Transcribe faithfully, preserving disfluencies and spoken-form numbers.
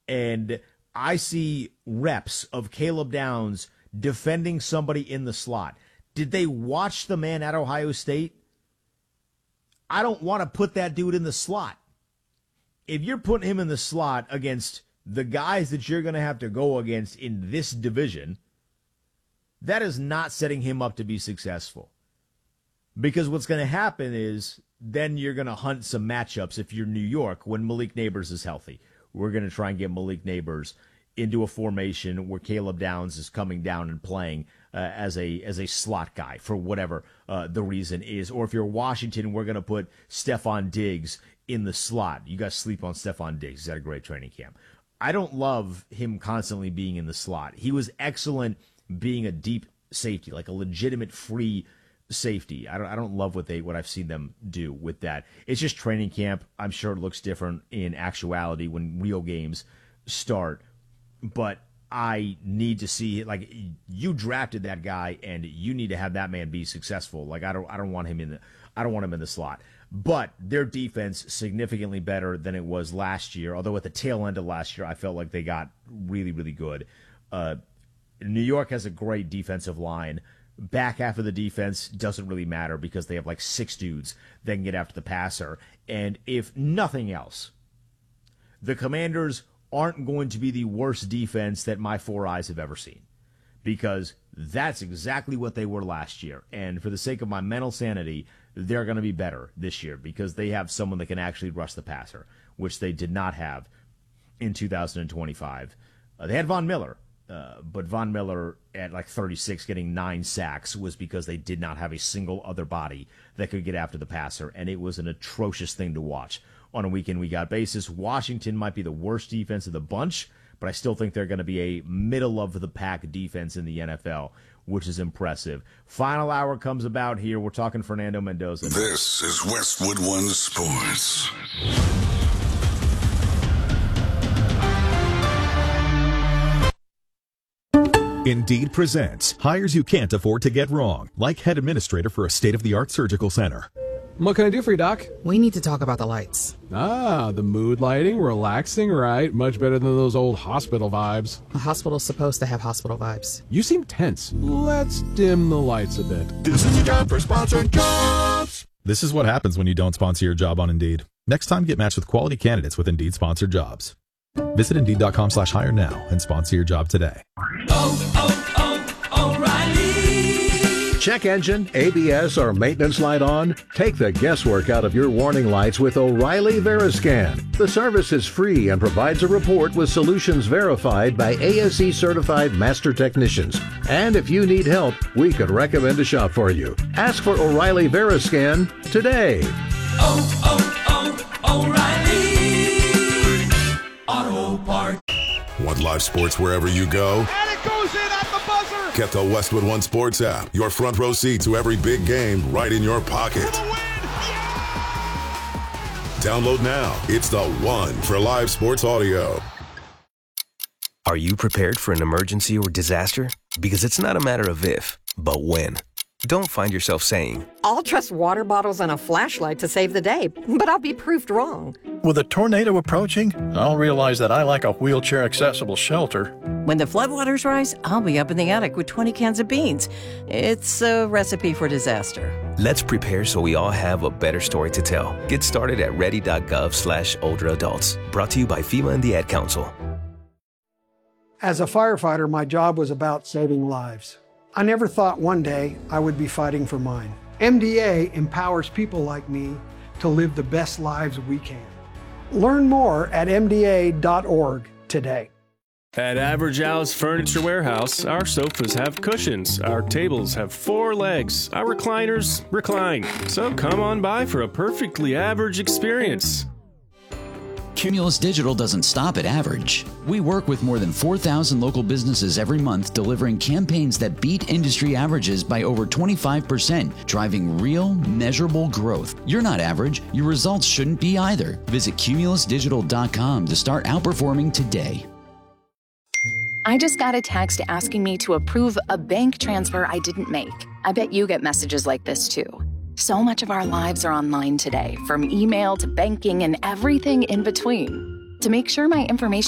and I see reps of Caleb Downs defending somebody in the slot. Did they watch the man at Ohio State? I don't want to put that dude in the slot. If you're putting him in the slot against the guys that you're going to have to go against in this division, that is not setting him up to be successful. Because what's going to happen is then you're going to hunt some matchups if you're New York when Malik Neighbors is healthy. We're going to try and get Malik Neighbors into a formation where Caleb Downs is coming down and playing uh, as a as a slot guy for whatever uh, the reason is. Or if you're Washington, we're going to put Stephon Diggs in the slot. You guys sleep on Stephon Diggs. He's had a great training camp. I don't love him constantly being in the slot. He was excellent being a deep safety, like a legitimate free safety. I don't I don't love what they what I've seen them do with that. It's just training camp. I'm sure it looks different in actuality when real games start. But I need to see, like, you drafted that guy and you need to have that man be successful. Like I don't I don't want him in the I don't want him in the slot. But their defense significantly better than it was last year. Although at the tail end of last year, I felt like they got really, really good. Uh, New York has a great defensive line. Back half of the defense doesn't really matter because they have like six dudes that can get after the passer. And if nothing else, the Commanders aren't going to be the worst defense that my four eyes have ever seen, because that's exactly what they were last year. And for the sake of my mental sanity, they're going to be better this year because they have someone that can actually rush the passer, which they did not have in two thousand twenty-five. Uh, they had Von Miller, uh, but Von Miller at like thirty-six getting nine sacks was because they did not have a single other body that could get after the passer, and it was an atrocious thing to watch on a week-in, week-out basis. Washington might be the worst defense of the bunch, but I still think they're going to be a middle-of-the-pack defense in the N F L, which is impressive. Final hour comes about here. We're talking Fernando Mendoza. This is Westwood One Sports. Indeed presents hires you can't afford to get wrong, like head administrator for a state-of-the-art surgical center. What can I do for you, Doc? We need to talk about the lights. Ah, the mood lighting, relaxing, right? Much better than those old hospital vibes. A hospital's supposed to have hospital vibes. You seem tense. Let's dim the lights a bit. This is your time for sponsored jobs. This is what happens when you don't sponsor your job on Indeed. Next time, get matched with quality candidates with Indeed sponsored jobs. Visit Indeed.com slash hire now and sponsor your job today. Oh, oh, oh, O'Reilly. Check engine, A B S, or maintenance light on? Take the guesswork out of your warning lights with O'Reilly Veriscan. The service is free and provides a report with solutions verified by A S E certified master technicians. And if you need help, we could recommend a shop for you. Ask for O'Reilly Veriscan today. Oh, oh, oh, O'Reilly Auto Parts. Want live sports wherever you go? And it goes in at the buzzer! Get the Westwood One Sports app. Your front row seat to every big game right in your pocket. For the win! Yeah! Download now. It's the one for live sports audio. Are you prepared for an emergency or disaster? Because it's not a matter of if, but when. Don't find yourself saying, I'll trust water bottles and a flashlight to save the day, but I'll be proved wrong. With a tornado approaching, I'll realize that I lack a wheelchair-accessible shelter. When the floodwaters rise, I'll be up in the attic with twenty cans of beans. It's a recipe for disaster. Let's prepare so we all have a better story to tell. Get started at ready.gov slash older adults. Brought to you by FEMA and the Ad Council. As a firefighter, my job was about saving lives. I never thought one day I would be fighting for mine. M D A empowers people like me to live the best lives we can. Learn more at M D A dot org today. At Average Al's Furniture Warehouse, our sofas have cushions, our tables have four legs, our recliners recline. So come on by for a perfectly average experience. Cumulus Digital doesn't stop at average. We work with more than four thousand local businesses every month, delivering campaigns that beat industry averages by over twenty-five percent, driving real, measurable growth. You're not average. Your results shouldn't be either. Visit Cumulus Digital dot com to start outperforming today. I just got a text asking me to approve a bank transfer I didn't make. I bet you get messages like this too. So much of our lives are online today, from email to banking and everything in between. To make sure my information